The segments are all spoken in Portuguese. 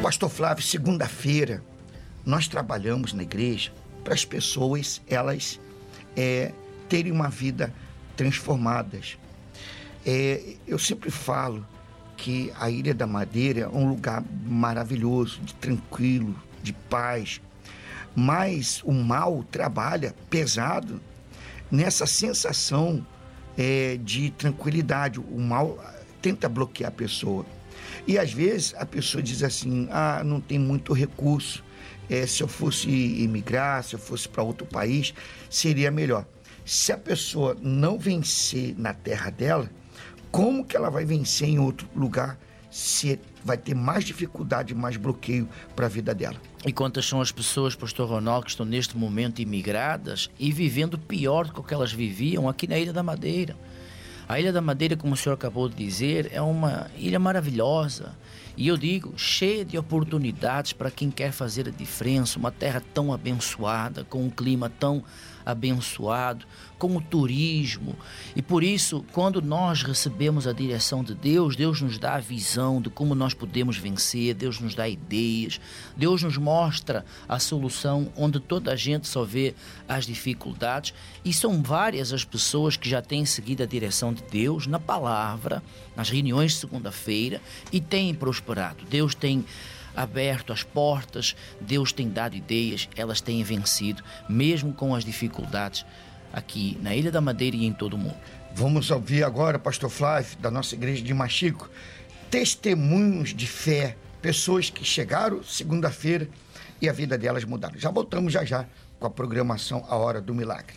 Pastor Flávio, segunda-feira, nós trabalhamos na igreja para as pessoas, elas terem uma vida transformadas. Eu sempre falo que a Ilha da Madeira é um lugar maravilhoso, de tranquilo, de paz, mas o mal trabalha pesado nessa sensação de tranquilidade. O mal tenta bloquear a pessoa. E às vezes a pessoa diz assim, não tem muito recurso, se eu fosse imigrar, se eu fosse para outro país, seria melhor. Se a pessoa não vencer na terra dela, como que ela vai vencer em outro lugar, se vai ter mais dificuldade, mais bloqueio para a vida dela? E quantas são as pessoas, pastor Ronaldo, que estão neste momento imigradas e vivendo pior do que elas viviam aqui na Ilha da Madeira? A Ilha da Madeira, como o senhor acabou de dizer, é uma ilha maravilhosa. E eu digo, cheia de oportunidades para quem quer fazer a diferença. Uma terra tão abençoada, com um clima tão abençoado, com o turismo. E por isso, quando nós recebemos a direção de Deus, Deus nos dá a visão de como nós podemos vencer, Deus nos dá ideias, Deus nos mostra a solução onde toda a gente só vê as dificuldades. E são várias as pessoas que já têm seguido a direção de Deus na palavra, nas reuniões de segunda-feira, e têm prosperado. Deus tem aberto as portas, Deus tem dado ideias, elas têm vencido, mesmo com as dificuldades aqui na Ilha da Madeira e em todo o mundo. Vamos ouvir agora, pastor Flávio, da nossa igreja de Machico, testemunhos de fé, pessoas que chegaram segunda-feira e a vida delas mudaram. Já voltamos já com a programação A Hora do Milagre.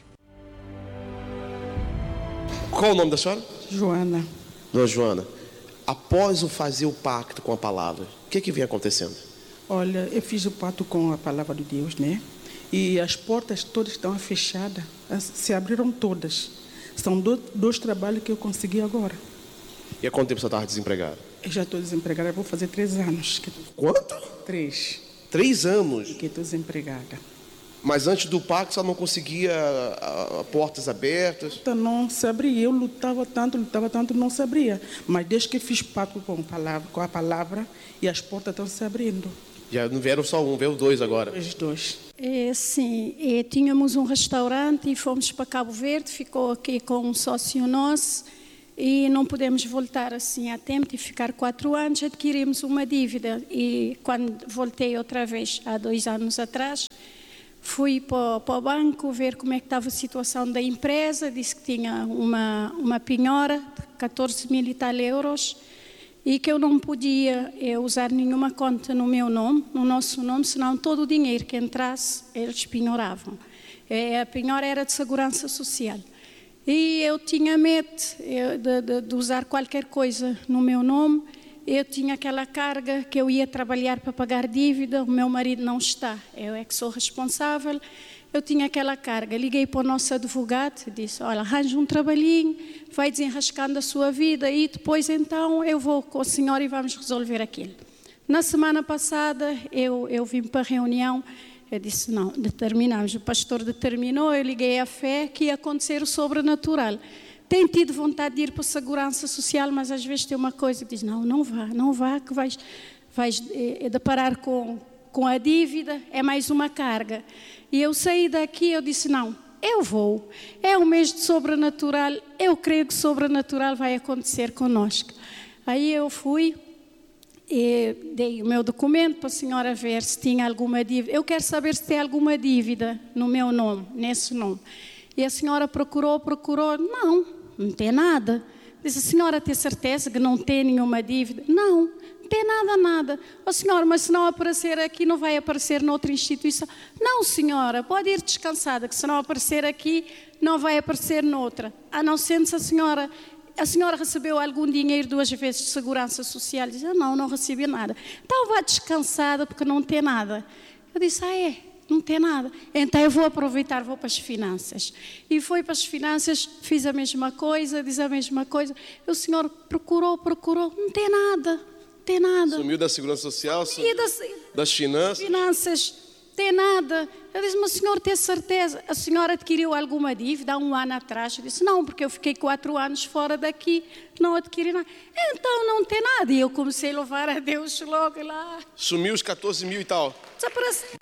Qual o nome da senhora? Joana. Dona Joana, após fazer o pacto com a palavra, o que vem acontecendo? Olha, eu fiz o pacto com a palavra de Deus, né? E as portas todas estão fechadas, se abriram todas. São dois trabalhos que eu consegui agora. E há quanto tempo você estava desempregada? Eu já estou desempregada, vou fazer 3 anos. Quanto? 3. 3 anos? Que estou desempregada. Mas antes do pacto você não conseguia portas abertas? Então não se abria, eu lutava tanto, não se abria. Mas desde que fiz pacto com a palavra e as portas estão se abrindo. Já não vieram só um, veio 2 agora? Os 2. Sim, tínhamos um restaurante e fomos para Cabo Verde, ficou aqui com um sócio nosso e não pudemos voltar assim a tempo de ficar 4 anos, adquirimos uma dívida e quando voltei outra vez, há 2 anos atrás, fui para o banco ver como é que estava a situação da empresa, disse que tinha uma penhora de 14 mil e tal euros e que eu não podia usar nenhuma conta no meu nome, no nosso nome, senão todo o dinheiro que entrasse, eles penhoravam. A penhora era de segurança social. E eu tinha medo de usar qualquer coisa no meu nome. Eu tinha aquela carga que eu ia trabalhar para pagar dívida, o meu marido não está, eu é que sou responsável. Eu tinha aquela carga, liguei para o nosso advogado, disse, olha, arranja um trabalhinho, vai desenrascando a sua vida e depois então eu vou com o senhor e vamos resolver aquilo. Na semana passada eu vim para a reunião, eu disse, não, determinamos, o pastor determinou, eu liguei a fé que ia acontecer o sobrenatural. Tem tido vontade de ir para a segurança social, mas às vezes tem uma coisa que diz, não vá, que vais deparar com a dívida, é mais uma carga. E eu saí daqui, eu disse, não, eu vou. É um mês de sobrenatural, eu creio que sobrenatural vai acontecer conosco. Aí eu fui e dei o meu documento para a senhora ver se tinha alguma dívida. Eu quero saber se tem alguma dívida no meu nome, nesse nome. E a senhora procurou, não tem nada. Disse, a senhora tem certeza que não tem nenhuma dívida? Não tem nada. Ó senhora, mas se não aparecer aqui, não vai aparecer noutra instituição? Não, senhora, pode ir descansada, que se não aparecer aqui, não vai aparecer noutra. A não ser se a senhora recebeu algum dinheiro 2 vezes de segurança social? Diz, não recebi nada. Então vá descansada, porque não tem nada. Eu disse, não tem nada. Então eu vou aproveitar, vou para as finanças. E fui para as finanças, fiz a mesma coisa, diz a mesma coisa. O senhor procurou, não tem nada. Sumiu da segurança social, das finanças. Tem nada. Eu disse, mas o senhor tem certeza? A senhora adquiriu alguma dívida há 1 ano atrás? Eu disse, não, porque eu fiquei 4 anos fora daqui, não adquiri nada. Então não tem nada. E eu comecei a louvar a Deus logo lá. Sumiu os 14 mil e tal. Desapareceu.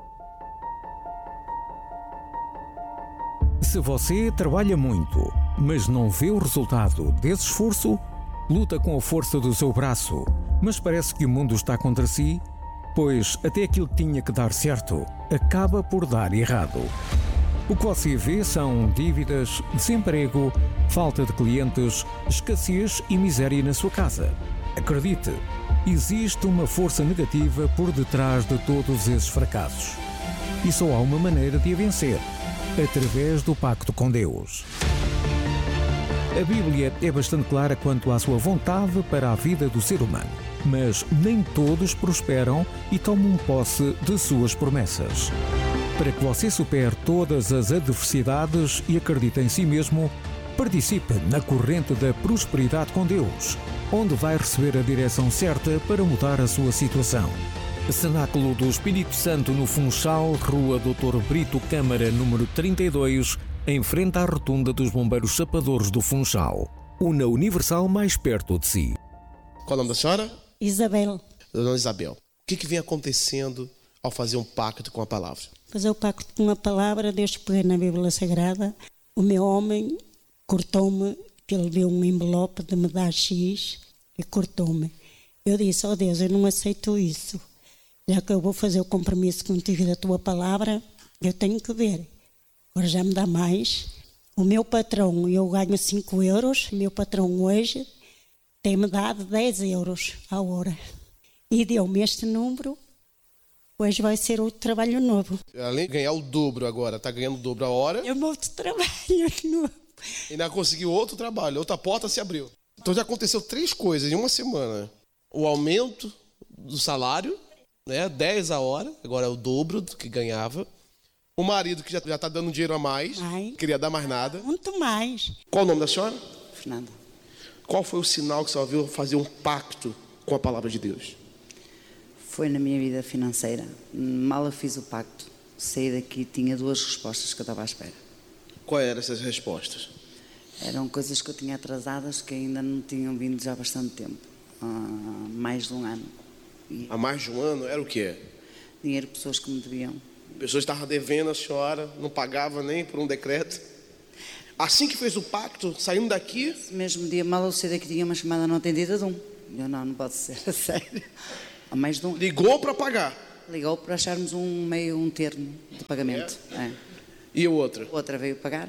Se você trabalha muito, mas não vê o resultado desse esforço, luta com a força do seu braço, mas parece que o mundo está contra si, pois até aquilo que tinha que dar certo acaba por dar errado. O que você vê são dívidas, desemprego, falta de clientes, escassez e miséria na sua casa. Acredite, existe uma força negativa por detrás de todos esses fracassos. E só há uma maneira de a vencer: através do pacto com Deus. A Bíblia é bastante clara quanto à sua vontade para a vida do ser humano, mas nem todos prosperam e tomam posse de suas promessas. Para que você supere todas as adversidades e acredite em si mesmo, participe na corrente da prosperidade com Deus, onde vai receber a direção certa para mudar a sua situação. Cenáculo do Espírito Santo no Funchal, Rua Dr. Brito Câmara, número 32, em frente à rotunda dos Bombeiros Chapadores do Funchal. Una Universal mais perto de si. Qual é o nome da senhora? Isabel. Dona Isabel, o que vem acontecendo ao fazer um pacto com a palavra? Fazer o pacto com a palavra, Deus peguei na Bíblia Sagrada. O meu homem cortou-me, que ele deu um envelope de me dar X e cortou-me. Eu disse, oh Deus, eu não aceito isso. Já que eu vou fazer o compromisso contigo da tua palavra, eu tenho que ver. Agora já me dá mais. O meu patrão, eu ganho 5 euros, o meu patrão hoje tem-me dado 10 euros a hora. E deu-me este número, hoje vai ser outro trabalho novo. Além de ganhar o dobro agora, está ganhando o dobro a hora. É um outro trabalho novo. E ainda conseguiu outro trabalho, outra porta se abriu. Então já aconteceu 3 coisas em uma semana. O aumento do salário, né, 10 a hora, agora é o dobro do que ganhava. O marido que já está dando dinheiro a mais, queria dar mais nada. Muito mais. Qual o nome da senhora? Fernanda. Qual foi o sinal que a senhora viu fazer um pacto com a palavra de Deus? Foi na minha vida financeira. Mal eu fiz o pacto, saí daqui e tinha 2 respostas que eu estava à espera. Quais eram essas respostas? Eram coisas que eu tinha atrasadas que ainda não tinham vindo já há bastante tempo. Há mais de 1 ano. Há mais de 1 ano? Era o quê? Dinheiro de pessoas que me deviam. Pessoas estavam devendo a senhora, não pagava nem por um decreto. Assim que fez o pacto, saindo daqui... Esse mesmo dia, mal eu saí daqui, tinha uma chamada não atendida de um. Eu, não pode ser, a sério. Há mais de 1 ano. Ligou para pagar? Ligou para acharmos um termo de pagamento. É. E a outra? Outra veio pagar.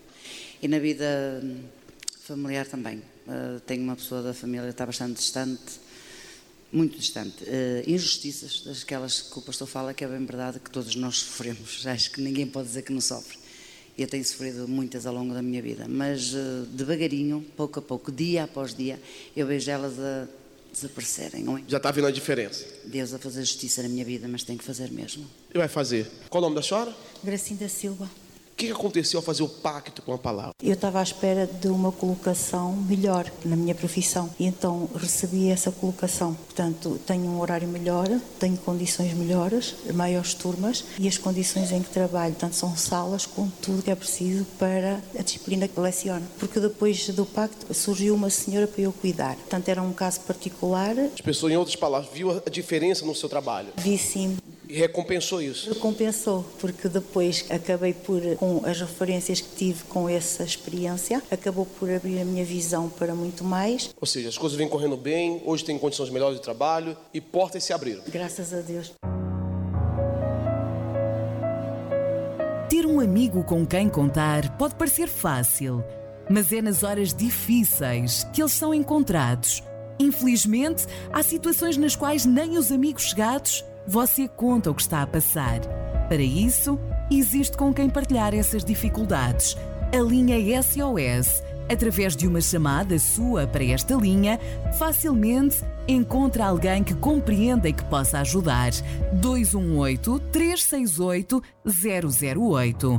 E na vida familiar também. Tenho uma pessoa da família que está bastante distante, muito distante. Injustiças, daquelas que o pastor fala, que é bem verdade que todos nós sofremos. Acho que ninguém pode dizer que não sofre. Eu tenho sofrido muitas ao longo da minha vida, mas devagarinho, pouco a pouco, dia após dia, eu vejo elas a desaparecerem. Já está vendo a diferença? Deus a fazer justiça na minha vida, mas tem que fazer mesmo. E vai fazer. Qual o nome da senhora? Gracinda Silva. O que aconteceu ao fazer o pacto com a palavra? Eu estava à espera de uma colocação melhor na minha profissão e então recebi essa colocação. Portanto, tenho um horário melhor, tenho condições melhores, maiores turmas e as condições em que trabalho, tanto são salas com tudo que é preciso para a disciplina que leciono. Porque depois do pacto surgiu uma senhora para eu cuidar. Portanto, era um caso particular. As pessoas, em outras palavras, viu a diferença no seu trabalho? Vi sim. E recompensou isso? Recompensou, porque depois acabei por, com as referências que tive com essa experiência, acabou por abrir a minha visão para muito mais. Ou seja, as coisas vêm correndo bem, hoje tem condições melhores de trabalho e portas se abriram. Graças a Deus. Ter um amigo com quem contar pode parecer fácil, mas é nas horas difíceis que eles são encontrados. Infelizmente, há situações nas quais nem os amigos chegados você conta o que está a passar. Para isso, existe com quem partilhar essas dificuldades. A linha SOS. Através de uma chamada sua para esta linha, facilmente encontra alguém que compreenda e que possa ajudar. 218-368-008.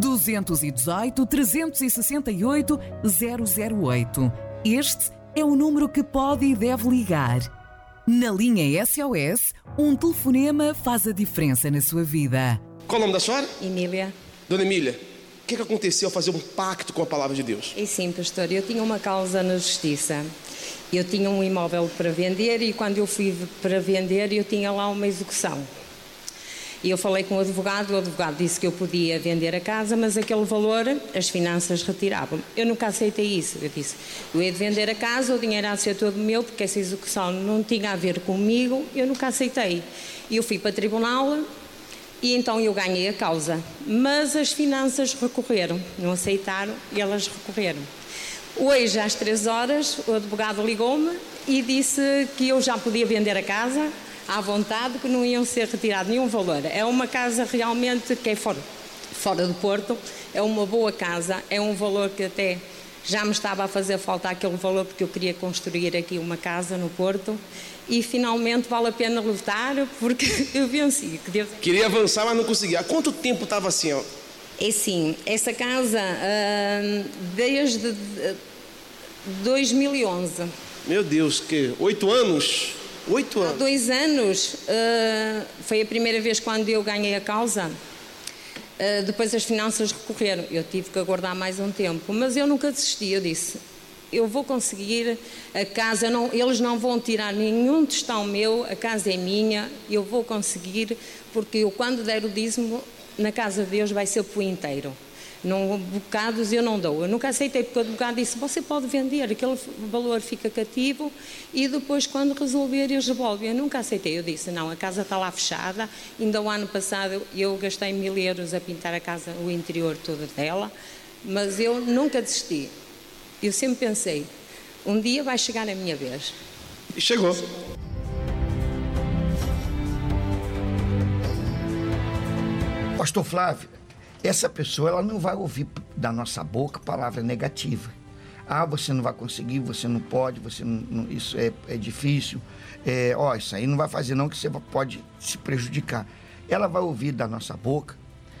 218-368-008. Este é o número que pode e deve ligar. Na linha SOS, um telefonema faz a diferença na sua vida. Qual o nome da senhora? Emília. Dona Emília, o que aconteceu ao fazer um pacto com a palavra de Deus? E sim, pastor, eu tinha uma causa na justiça. Eu tinha um imóvel para vender e quando eu fui para vender eu tinha lá uma execução. E eu falei com o advogado disse que eu podia vender a casa, mas aquele valor as finanças retiravam. Eu nunca aceitei isso. Eu disse, eu ia de vender a casa, o dinheiro ia ser todo meu, porque essa execução não tinha a ver comigo, eu nunca aceitei. E eu fui para o tribunal e então eu ganhei a causa. Mas as finanças recorreram, não aceitaram e elas recorreram. Hoje, às 3 horas, o advogado ligou-me e disse que eu já podia vender a casa à vontade, que não iam ser retirado nenhum valor. É uma casa realmente que é fora do Porto, é uma boa casa, é um valor que até já me estava a fazer falta aquele valor porque eu queria construir aqui uma casa no Porto e finalmente vale a pena lutar porque eu venci. Que Deus... Queria avançar, mas não conseguia. Há quanto tempo estava assim, ó? É sim, essa casa desde 2011. Meu Deus, que 8 anos? 8 anos. Há 2 anos foi a primeira vez quando eu ganhei a causa. Depois as finanças recorreram. Eu tive que aguardar mais um tempo, mas eu nunca desisti. Eu disse, eu vou conseguir a casa, eles não vão tirar nenhum tostão meu, a casa é minha, eu vou conseguir, porque eu quando der o dízimo, na casa de Deus vai ser por inteiro. Não, bocados eu não dou. Eu nunca aceitei, porque o advogado disse, você pode vender, aquele valor fica cativo e depois quando resolver eles devolvem. Eu nunca aceitei. Eu disse, não, a casa está lá fechada. Ainda o ano passado eu gastei 1000 euros a pintar a casa, o interior todo dela, mas eu nunca desisti. Eu sempre pensei, um dia vai chegar a minha vez. E chegou. Pastor Flávio, essa pessoa ela não vai ouvir da nossa boca palavra negativa. Ah, você não vai conseguir, você não pode, você não, isso é difícil. Isso aí não vai fazer não, que você pode se prejudicar. Ela vai ouvir da nossa boca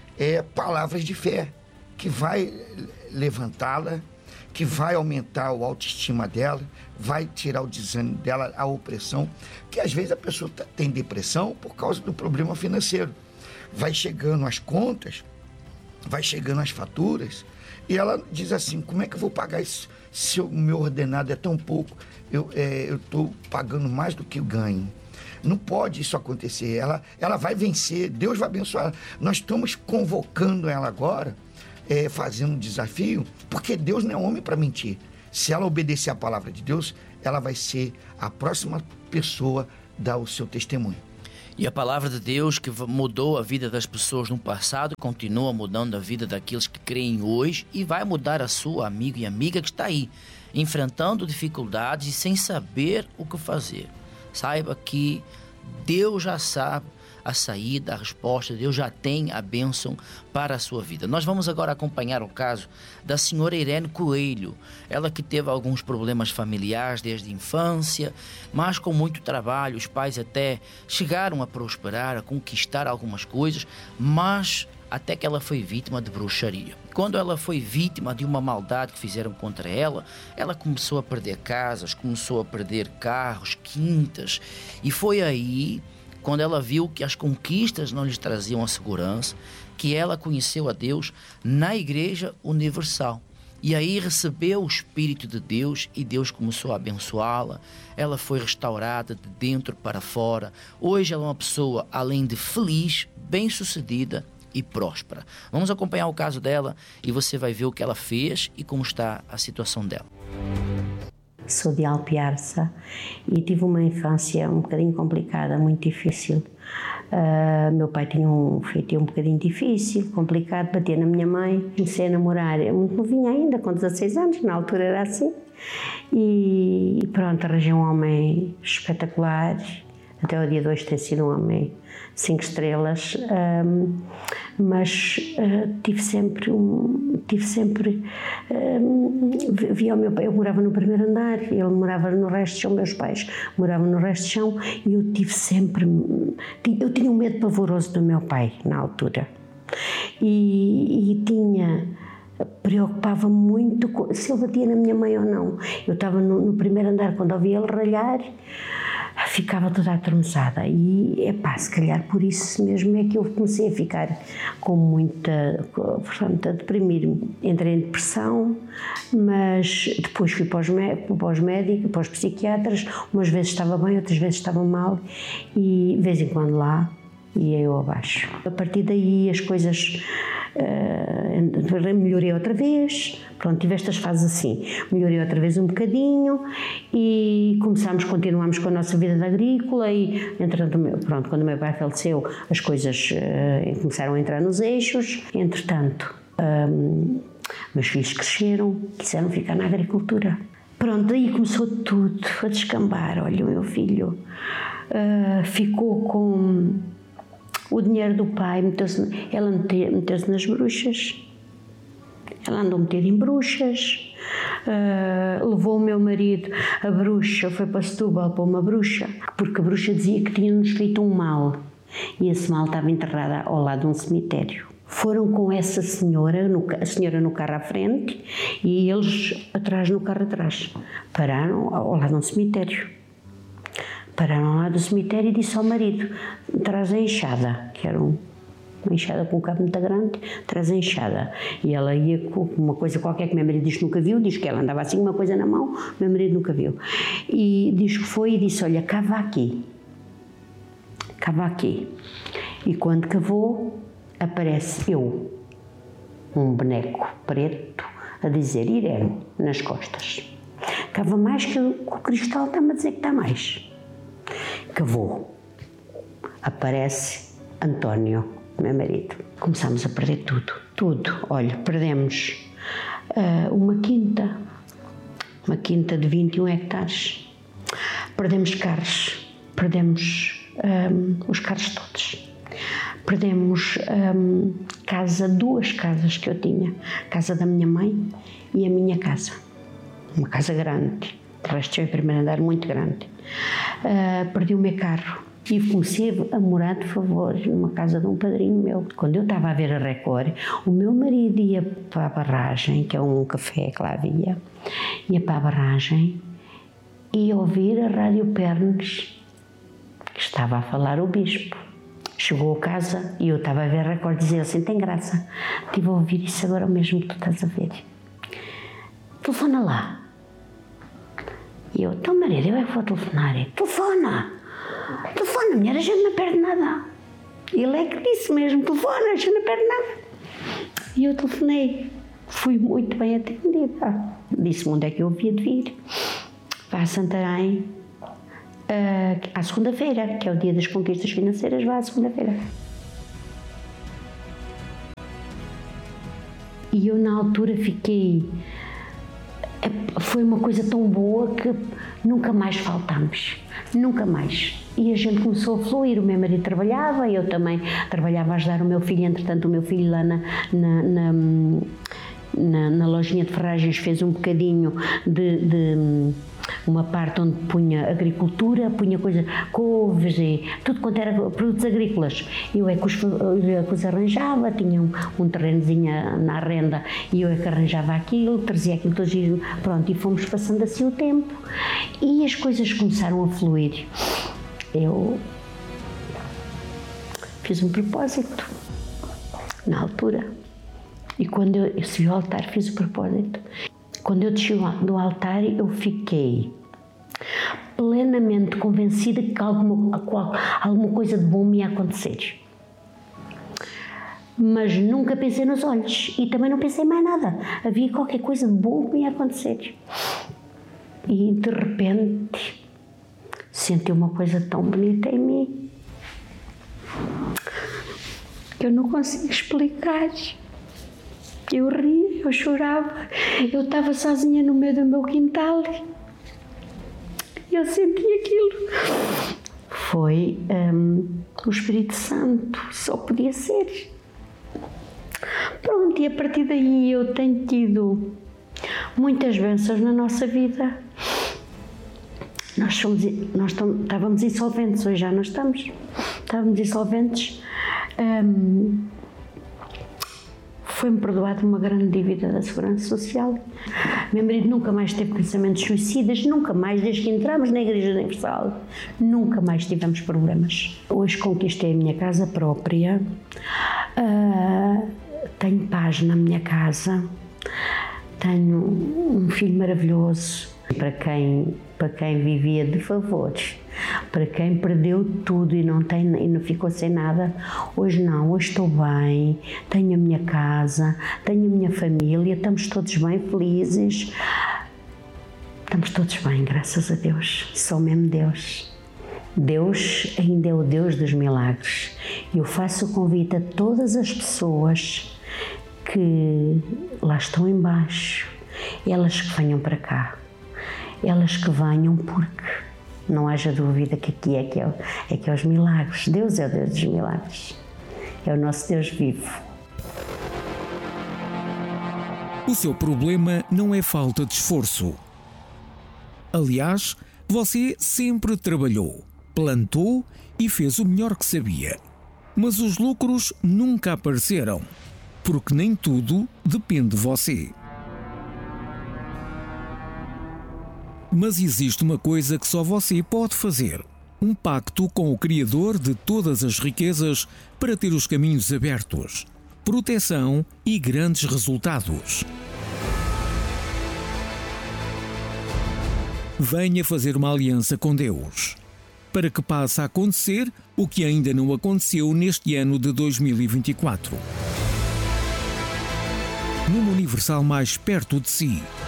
palavras de fé, que vai levantá-la, que vai aumentar a autoestima dela, vai tirar o desânimo dela, a opressão, que às vezes a pessoa tem depressão por causa do problema financeiro. Vai chegando as contas, vai chegando as faturas, e ela diz assim, como é que eu vou pagar isso se o meu ordenado é tão pouco? Eu estou pagando mais do que eu ganho. Não pode isso acontecer. Ela vai vencer, Deus vai abençoar ela. Nós estamos convocando ela agora, fazendo um desafio, porque Deus não é homem para mentir. Se ela obedecer a palavra de Deus, ela vai ser a próxima pessoa a dar o seu testemunho. E a palavra de Deus que mudou a vida das pessoas no passado continua mudando a vida daqueles que creem hoje e vai mudar a sua amigo e amiga que está aí, enfrentando dificuldades e sem saber o que fazer. Saiba que Deus já sabe a saída, a resposta, Deus já tem a bênção para a sua vida. Nós vamos agora acompanhar o caso da senhora Irene Coelho, ela que teve alguns problemas familiares desde a infância, mas com muito trabalho, os pais até chegaram a prosperar, a conquistar algumas coisas, mas até que ela foi vítima de bruxaria. Quando ela foi vítima de uma maldade que fizeram contra ela, ela começou a perder casas, começou a perder carros, quintas, e foi aí quando ela viu que as conquistas não lhes traziam a segurança, que ela conheceu a Deus na Igreja Universal. E aí recebeu o Espírito de Deus e Deus começou a abençoá-la. Ela foi restaurada de dentro para fora. Hoje ela é uma pessoa, além de feliz, bem-sucedida e próspera. Vamos acompanhar o caso dela e você vai ver o que ela fez e como está a situação dela. Sou de Alpiarça e tive uma infância um bocadinho complicada, muito difícil. Meu pai tinha um feitio um bocadinho difícil, complicado, batia na minha mãe, comecei a namorar, eu muito novinha ainda, com 16 anos, na altura era assim. E pronto, arranjei um homem espetacular, até o dia de hoje tem sido um homem 5 estrelas, mas tive sempre via o meu pai, eu morava no primeiro andar, ele morava no resto de chão, meus pais moravam no resto de chão, e eu tinha um medo pavoroso do meu pai na altura, e preocupava-me muito se ele batia na minha mãe ou não. Eu estava no primeiro andar, quando ouvia ele ralhar, ficava toda atremessada e, se calhar por isso mesmo é que eu comecei a ficar com portanto, a deprimir-me. Entrei em depressão, mas depois fui para os médicos, para os psiquiatras, umas vezes estava bem, outras vezes estava mal e de vez em quando lá ia eu abaixo. A partir daí as coisas... melhorei outra vez, pronto, tive estas fases assim, melhorei outra vez um bocadinho e continuámos com a nossa vida agrícola e, entretanto, pronto, quando o meu pai faleceu as coisas começaram a entrar nos eixos, entretanto meus filhos cresceram, quiseram ficar na agricultura. Pronto, aí começou tudo a descambar. Olha, o meu filho ficou com o dinheiro do pai, ela meteu-se nas bruxas, ela andou metida em bruxas, levou o meu marido, a bruxa, foi para Setúbal para uma bruxa, porque a bruxa dizia que tinha-nos feito um mal, e esse mal estava enterrado ao lado de um cemitério. Foram com essa senhora, a senhora no carro à frente, e eles atrás no carro atrás, pararam ao lado de um cemitério. Pararam lá do cemitério e disse ao marido, traz a enxada, que era uma enxada com um cabo muito grande, traz a enxada. E ela ia com uma coisa qualquer que meu marido diz que nunca viu, diz que ela andava assim, uma coisa na mão, meu marido nunca viu. E diz que foi e disse, olha, cava aqui. E quando cavou, aparece eu, um boneco preto, a dizer Irene, nas costas. Cava mais que o cristal está-me a dizer que está mais. Cavou. Aparece António, meu marido. Começámos a perder tudo. Olha, perdemos uma quinta de 21 hectares. Perdemos carros, os carros todos. Perdemos duas casas que eu tinha. A casa da minha mãe e a minha casa. Uma casa grande. De resto, tinha um primeiro andar muito grande. Perdi o meu carro e comecei a morar de favor numa casa de um padrinho meu. Quando eu estava a ver a Record, o meu marido ia para a barragem, que é um café que lá havia, ia para a barragem e ia ouvir a Rádio Pernes, que estava a falar o bispo. Chegou a casa e eu estava a ver a Record e dizia assim, tem graça, estive a ouvir isso agora mesmo que tu estás a ver. Telefona lá. E eu, então marido, eu é que vou telefonar. Telefona, mulher, a gente não perde nada. Ele é que disse mesmo, telefona, a gente não perde nada. E eu telefonei, fui muito bem atendida. Disse-me onde é que eu havia de vir. Vá a Santarém, à segunda-feira, que é o dia das conquistas financeiras, vá à segunda-feira. E eu na altura fiquei... Foi uma coisa tão boa que nunca mais faltámos, nunca mais. E a gente começou a fluir, o meu marido trabalhava, eu também trabalhava a ajudar o meu filho, entretanto o meu filho lá na lojinha de ferragens fez um bocadinho de uma parte onde punha agricultura, punha coisa, couves e tudo quanto era produtos agrícolas. Eu é que os arranjava, tinha um terrenozinho na renda e eu é que arranjava aquilo, trazia aquilo todos os dias, pronto, e fomos passando assim o tempo e as coisas começaram a fluir. Eu fiz um propósito na altura e quando eu subi ao altar fiz o propósito. Quando eu desci do altar, eu fiquei plenamente convencida que alguma coisa de bom me ia acontecer. Mas nunca pensei nos olhos e também não pensei mais nada. Havia qualquer coisa de bom que me ia acontecer. E de repente senti uma coisa tão bonita em mim que eu não consigo explicar. Eu ria, eu chorava, eu estava sozinha no meio do meu quintal e eu senti aquilo. Foi o Espírito Santo, só podia ser. Pronto, e a partir daí eu tenho tido muitas bênçãos na nossa vida. Nós estávamos insolventes, hoje já não estamos. Estávamos insolventes. foi-me perdoada uma grande dívida da Segurança Social. Meu marido nunca mais teve pensamentos suicidas, nunca mais, desde que entramos na Igreja Universal, nunca mais tivemos problemas. Hoje conquistei a minha casa própria, tenho paz na minha casa, tenho um filho maravilhoso. Para quem vivia de favores, para quem perdeu tudo e não ficou sem nada, hoje não, hoje estou bem, tenho a minha casa, tenho a minha família, estamos todos bem, felizes, estamos todos bem, graças a Deus, só mesmo Deus. Deus ainda é o Deus dos milagres. Eu faço o convite a todas as pessoas que lá estão em baixo, elas que venham para cá. Elas que venham, porque não haja dúvida que aqui é que é os milagres. Deus é o Deus dos milagres. É o nosso Deus vivo. O seu problema não é falta de esforço. Aliás, você sempre trabalhou, plantou e fez o melhor que sabia. Mas os lucros nunca apareceram, porque nem tudo depende de você. Mas existe uma coisa que só você pode fazer: um pacto com o Criador de todas as riquezas para ter os caminhos abertos, proteção e grandes resultados. Venha fazer uma aliança com Deus, para que passe a acontecer o que ainda não aconteceu neste ano de 2024. Numa Universal mais perto de si.